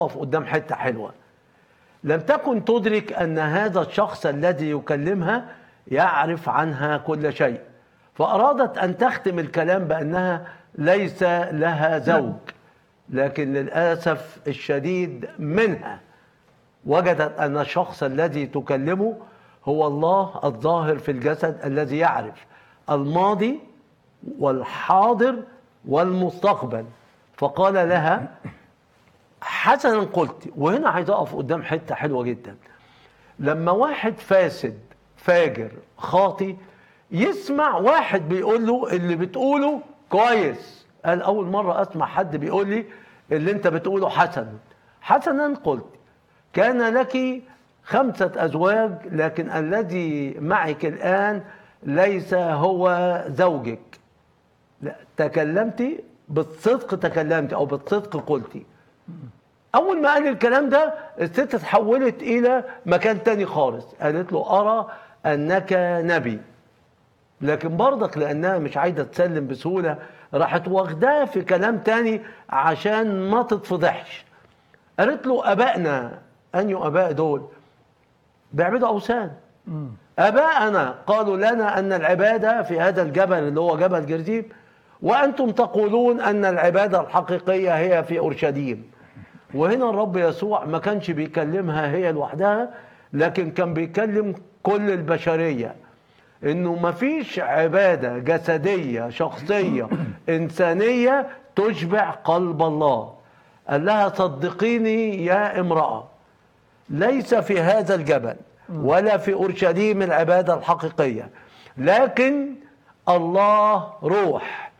اقف قدام حته حلوه. لم تكن تدرك ان هذا الشخص الذي يكلمها يعرف عنها كل شيء، فارادت ان تختم الكلام بانها ليس لها زوج، لكن للاسف الشديد منها وجدت ان الشخص الذي تكلمه هو الله الظاهر في الجسد الذي يعرف الماضي والحاضر والمستقبل. فقال لها حسنا قلت. وهنا عايز اقف قدام حته حلوه جدا. لما واحد فاسد فاجر خاطي يسمع واحد بيقول له اللي بتقوله كويس، قال اول مره اسمع حد بيقول لي اللي انت بتقوله حسن. حسنا قلت كان لك 5 أزواج، لكن الذي معك الآن ليس هو زوجك. لا، تكلمت بالصدق، تكلمت أو بالصدق قلتي. أول ما قال الكلام ده الست اتحولت إلى مكان تاني خالص، قالت له أرى أنك نبي. لكن برضك لأنها مش عايزة تسلم بسهولة راحت واخداه في كلام تاني عشان ما تتفضحش. قالت له أبائنا، أني أباء دول بيعبدوا أوثان. أباءنا قالوا لنا أن العبادة في هذا الجبل اللي هو جبل جرزيم، وأنتم تقولون أن العبادة الحقيقية هي في أورشليم. وهنا الرب يسوع ما كانش بيكلمها هي لوحدها، لكن كان بيكلم كل البشرية إنه ما فيش عبادة جسدية شخصية إنسانية تشبع قلب الله. قال لها صدقيني يا امرأة، ليس في هذا الجبل ولا في أورشليم العبادة الحقيقية، لكن الله روح.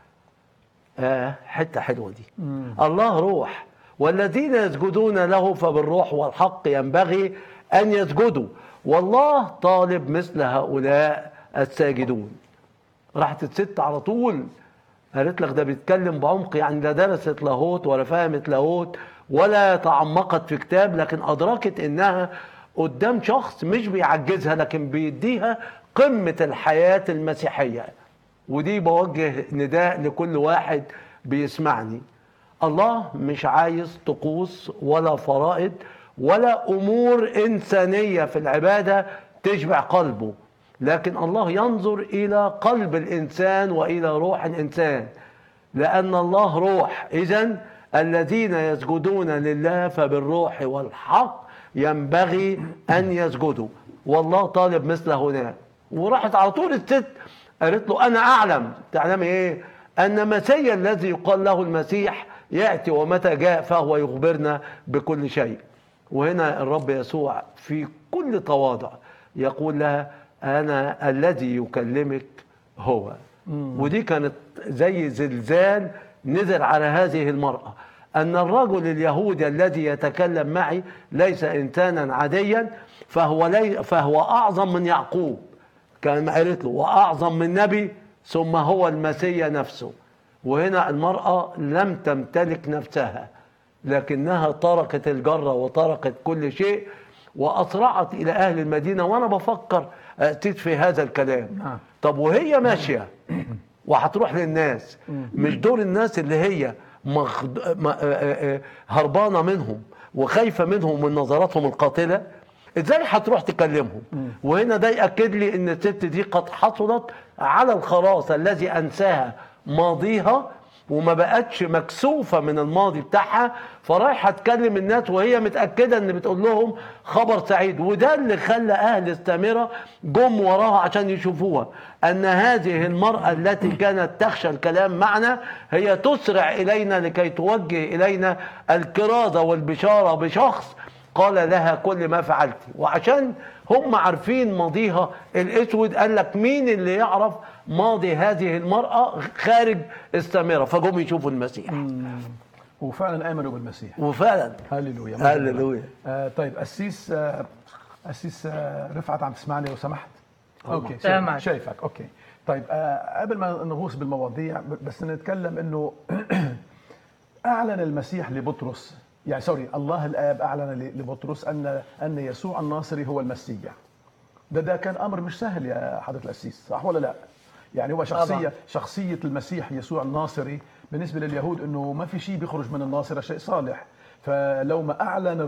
حتة حلوة دي. الله روح، والذين يسجدون له فبالروح والحق ينبغي أن يسجدوا، والله طالب مثل هؤلاء الساجدون. راحت الست على طول قالت لك ده بيتكلم بعمق، يعني لا درست لاهوت ولا فهمت لاهوت ولا تعمقت في كتاب، لكن أدركت إنها قدام شخص مش بيعجزها لكن بيديها قمة الحياة المسيحية. ودي بوجه نداء لكل واحد بيسمعني. الله مش عايز طقوس ولا فرائض ولا أمور إنسانية في العبادة تشبع قلبه، لكن الله ينظر إلى قلب الإنسان وإلى روح الإنسان، لأن الله روح. إذن الذين يسجدون لله فبالروح والحق ينبغي أن يسجدوا، والله طالب مثل هناك. وراحت على طول الست قالت له أنا أعلم. تعلم إيه؟ أن مسيا الذي يقال له المسيح يأتي، ومتى جاء فهو يخبرنا بكل شيء. وهنا الرب يسوع في كل تواضع يقول لها أنا الذي يكلمك هو. ودي كانت زي زلزال نزل على هذه المرأة، أن الرجل اليهودي الذي يتكلم معي ليس إنسانا عاديا، فهو أعظم من يعقوب، كان قالت له وأعظم من نبي، ثم هو المسيا نفسه. وهنا المرأة لم تمتلك نفسها، لكنها تركت الجرة وتركت كل شيء وأسرعت إلى أهل المدينة. وأنا بفكر أتيت في هذا الكلام، طب وهي ماشية وهتروح للناس، مش دور الناس اللي هي هربانة منهم وخايفة منهم من نظراتهم القاتلة، ازاي هتروح تكلمهم؟ وهنا ده يأكد لي ان الست دي قد حصلت على الخلاص الذي انساها ماضيها وما بقتش مكسوفة من الماضي بتاعها، فرايحة تكلم الناس وهي متأكدة ان بتقول لهم خبر سعيد. وده اللي خلى اهل السامرة جم وراها عشان يشوفوها، ان هذه المرأة التي كانت تخشى الكلام معنا هي تسرع الينا لكي توجه الينا الكرازة والبشارة بشخص قال لها كل ما فعلت. وعشان هم عارفين ماضيها الاسود قال لك مين اللي يعرف ماضي هذه المرأة خارج السامرة، فجم يشوفوا المسيح. وفعلا آمنوا بالمسيح. وفعلا هللويا هللويا. طيب أسيس رفعت، عم تسمعني لو سمحت؟ اوكي شايفك. اوكي طيب قبل ما نغوص بالمواضيع بس نتكلم انه اعلن المسيح لبطرس، يعني سوري، الله الآب أعلن لبطرس أن يسوع الناصري هو المسيح. ده كان أمر مش سهل يا حضرة الأسيس، صح ولا لا؟ يعني هو شخصية المسيح يسوع الناصري بالنسبة لليهود إنه ما في شيء بيخرج من الناصرة شيء صالح، فلو ما اعلن